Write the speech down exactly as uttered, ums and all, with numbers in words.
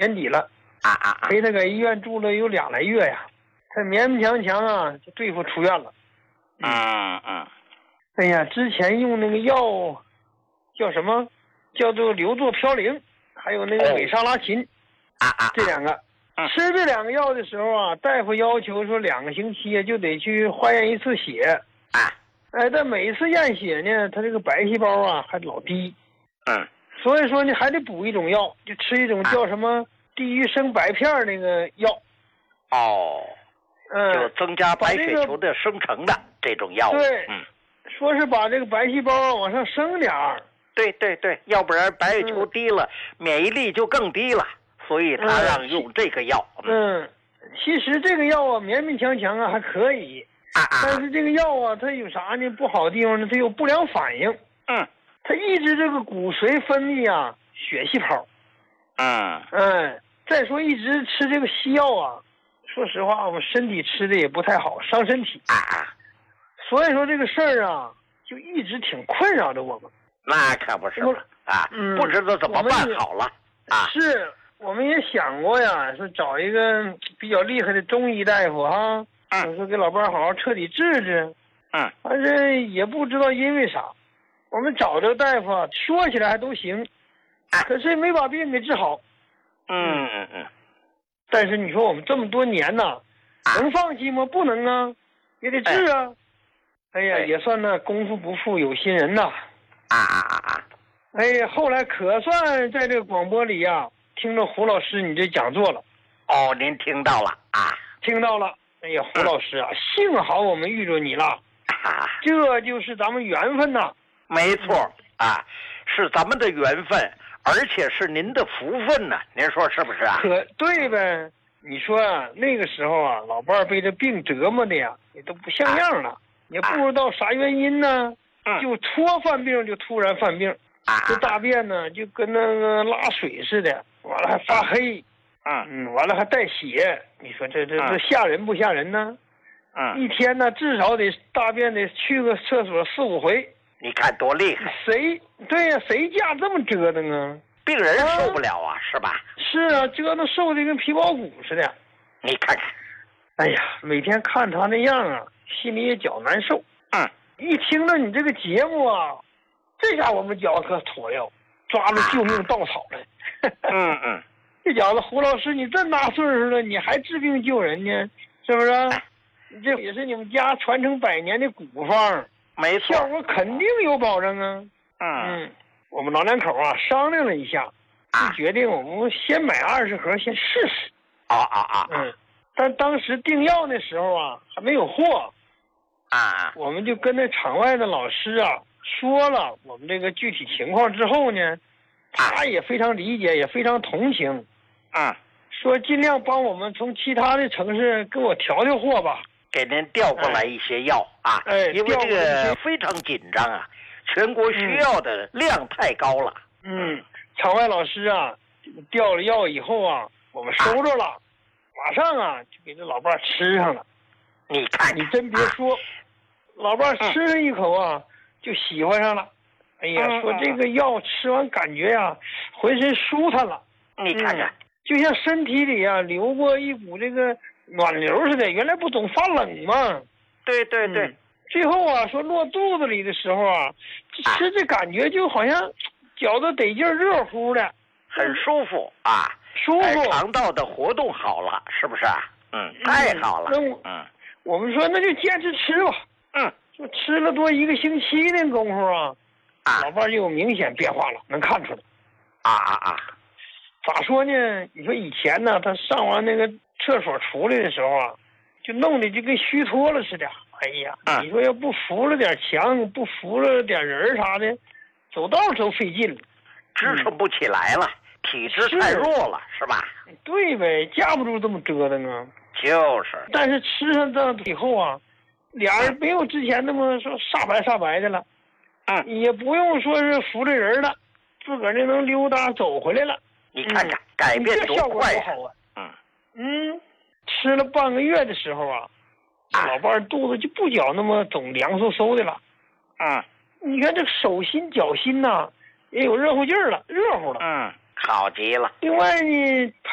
年底了， 啊啊啊！ 陪他在医院住了有俩来月呀，他勉勉强强啊就对付出院了。 嗯嗯。 哎呀，之前用那个药叫什么？叫做硫唑嘌呤，还有那个美沙拉嗪， 啊啊， 这两个。吃这两个药的时候啊，大夫要求说两个星期就得去化验一次血。 啊。 哎，但每次验血呢，他这个白细胞啊还老低。 嗯。 所以说呢，还得补一种药，就吃一种叫什么地狱生白片那个药。 哦。 嗯。 就增加白血球的生成的这种药物。 对。 嗯。 说是把这个白细胞往上升点儿。 对对对，要不然白血球低了，嗯、免疫力就更低了，所以他让用这个药。 嗯。嗯，其实这个药啊，勉勉强强啊还可以。 啊啊。 但是这个药啊，它有啥呢？不好的地方呢？它有不良反应。 嗯。 它抑制这个骨髓分泌啊，血细胞。 嗯。 嗯。再说一直吃这个西药啊，说实话，我们身体吃的也不太好，伤身体。 啊啊。 所以说这个事儿啊，就一直挺困扰着我们。 那可不是嘛啊，嗯，不知道怎么办好了啊。 是，我们也想过呀，说找一个比较厉害的中医大夫哈，嗯，说给老伴儿好好彻底治治。 嗯。 但是也不知道因为啥，我们找这个大夫啊，说起来还都行，可是没把病给治好。 嗯嗯嗯。 但是你说我们这么多年呐，能放弃吗？不能啊，也得治啊。哎呀，也算呢功夫不负有心人呐。 啊啊啊啊！ 哎呀，后来可算在这个广播里呀、啊，听着胡老师你这讲座了。 哦，您听到了啊？ 听到了。哎呀，胡老师啊，嗯、幸好我们遇着你了。 啊， 这就是咱们缘分呐。 没错啊，是咱们的缘分，而且是您的福分呢。您说是不是啊？ 可对呗。你说啊，那个时候啊，老伴儿被这病折磨的呀，也都不像样了，啊、也不知道啥原因呢。 嗯、 就突犯病，就突然犯病， 啊、 这大便呢就跟那个拉水似的，完了还发黑， 嗯嗯，完了还带血，你说这这这吓人不吓人呢？ 嗯， 一天呢至少得大便得去个厕所四五回， 你看多厉害！ 谁对呀、啊？谁家这么折腾啊？ 病人受不了啊，啊是吧？ 是啊，折腾瘦的跟皮包骨似的。 你看看， 哎呀，每天看他那样啊，心里也觉难受。 嗯。 一听到你这个节目啊，这下我们觉可妥了，抓住救命稻草了。 嗯嗯， 这小子胡老师，你这大岁数了，你还治病救人呢，是不是？这也是你们家传承百年的古方， 没错， 效果肯定有保证啊。 嗯嗯，我们老两口啊商量了一下，就决定我们先买二十盒，先试试。 啊啊啊！ 嗯，但当时订药那时候啊，还没有货。 啊， 我们就跟那场外的老师啊说了我们这个具体情况之后呢，他也非常理解，也非常同情， 啊， 说尽量帮我们从其他的城市给我调调货吧， 给您调过来一些药、哎、啊， 哎， 因为这个非常紧张啊，全国需要的量太高了。 嗯，场外老师啊调了药以后啊，我们收着了，啊、马上啊就给这老伴吃上了。 你看， 你真别说。啊老伴吃上一口啊、嗯，就喜欢上了。哎呀，嗯、说这个药吃完感觉呀、啊，浑身舒坦了。 你看看、嗯， 就像身体里啊流过一股这个暖流似的。原来不总发冷吗？ 对对对。 嗯、最后啊，说落肚子里的时候啊，吃这感觉就好像觉得得劲儿，热乎的， 很舒服啊， 舒服。 肠道的活动好了，是不是？嗯，太好了。 嗯，嗯我们说那就坚持吃吧。 嗯， 就吃了多一个星期那功夫啊， 啊， 老伴就有明显变化了，能看出来。 啊啊啊！ 咋说呢？你说以前呢，他上完那个厕所出来的时候啊，就弄得就跟虚脱了似的。哎呀， 啊、 你说要不扶了点墙，不扶了点人啥的，走道都费劲了， 支撑不起来了，嗯、体质太弱了，是, 是吧？ 对呗，架不住这么折腾啊。 就是。 但是吃上这以后啊。俩人没有之前那么说煞白煞白的了， 嗯， 也不用说是扶着人了，自个儿就能溜达走回来了。 你看看、嗯、改变多快呀！ 好啊！ 嗯嗯，吃了半个月的时候啊，啊老伴肚子就不觉那么总凉飕飕的了。 嗯， 你看这手心脚心呐、啊，也有热乎劲儿了，热乎了。 嗯，好极了。 另外呢。